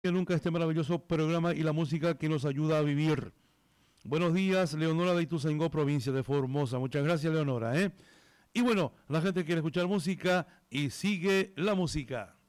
Que nunca este maravilloso programa y la música que nos ayuda a vivir. Buenos días, Leonora de Ituzaingó, provincia de Formosa. Muchas gracias, Leonora. Y bueno, la gente quiere escuchar música y sigue la música.